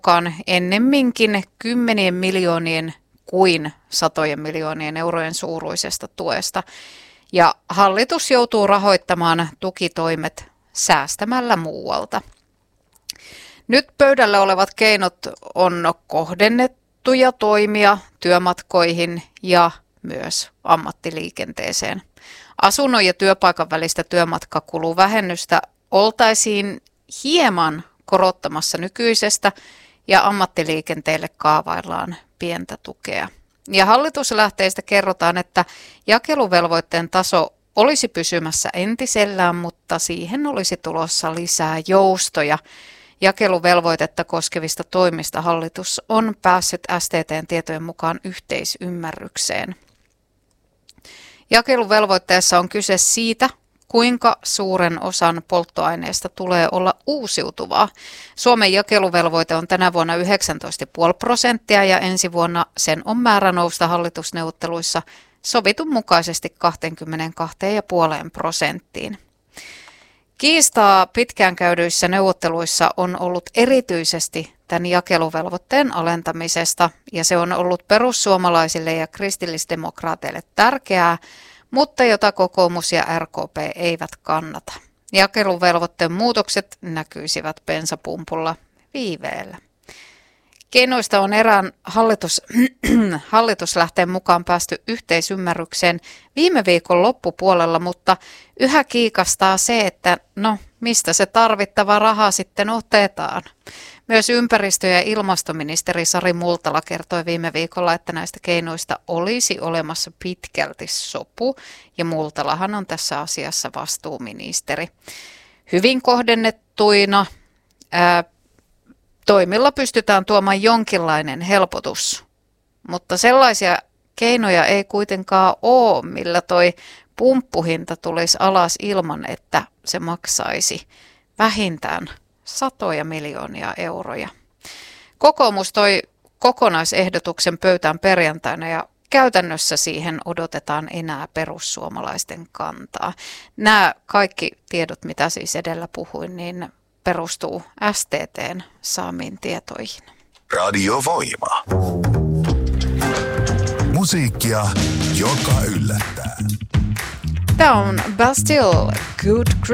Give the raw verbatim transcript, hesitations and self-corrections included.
mukaan ennemminkin kymmenien miljoonien kuin satojen miljoonien eurojen suuruisesta tuesta. Ja hallitus joutuu rahoittamaan tukitoimet säästämällä muualta. Nyt pöydällä olevat keinot on kohdennettuja toimia työmatkoihin ja myös ammattiliikenteeseen. Asunnon ja työpaikan välistä työmatkakuluvähennystä oltaisiin hieman korottamassa nykyisestä ja ammattiliikenteelle kaavaillaan pientä tukea. Ja hallituslähteistä kerrotaan, että jakeluvelvoitteen taso olisi pysymässä entisellään, mutta siihen olisi tulossa lisää joustoja. Jakeluvelvoitetta koskevista toimista hallitus on päässyt S T T:n tietojen mukaan yhteisymmärrykseen. Jakeluvelvoitteessa on kyse siitä, kuinka suuren osan polttoaineesta tulee olla uusiutuvaa. Suomen jakeluvelvoite on tänä vuonna yhdeksäntoista pilkku viisi prosenttia ja ensi vuonna sen on määrä nousta hallitusneuvotteluissa sovitun mukaisesti kaksikymmentäkaksi pilkku viisi prosenttiin. Kiistaa pitkään käydyissä neuvotteluissa on ollut erityisesti tämän jakeluvelvoitteen alentamisesta ja se on ollut perussuomalaisille ja kristillisdemokraateille tärkeää, mutta jota kokoomus ja R K P eivät kannata. Jakeluvelvoitteen muutokset näkyisivät bensapumpulla viiveellä. Keinoista on erään hallitus, hallituslähteen mukaan päästy yhteisymmärrykseen viime viikon loppupuolella, mutta yhä kiikastaa se, että no mistä se tarvittava raha sitten otetaan. Myös ympäristö- ja ilmastoministeri Sari Multala kertoi viime viikolla, että näistä keinoista olisi olemassa pitkälti sopu, ja Multalahan on tässä asiassa vastuuministeri. Hyvin kohdennettuina ää, toimilla pystytään tuomaan jonkinlainen helpotus, mutta sellaisia keinoja ei kuitenkaan ole, millä toi pumppuhinta tulisi alas ilman, että se maksaisi vähintään satoja miljoonia euroja. Kokoomus toi kokonaisehdotuksen pöytään perjantaina ja käytännössä siihen odotetaan enää perussuomalaisten kantaa. Nämä kaikki tiedot, mitä siis edellä puhuin, niin perustuu S T T:n saamiin tietoihin. Radio Voima. Musiikkia, joka yllättää. Tämä on Bastille, Good Grief.